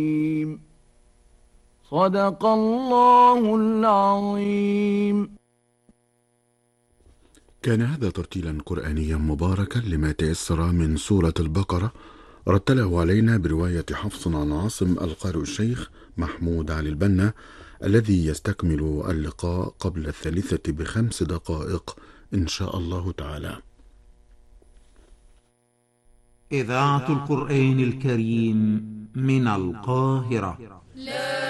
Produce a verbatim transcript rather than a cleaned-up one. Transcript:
صدق الله العظيم. كان هذا ترتيلا قرآنيا مباركا لما تيسر من سورة البقرة، رتله علينا برواية حفص عن عاصم القارئ الشيخ محمود علي البنا، الذي يستكمل اللقاء قبل الثالثة بخمس دقائق إن شاء الله تعالى. إذاعة القرآن الكريم من القاهرة.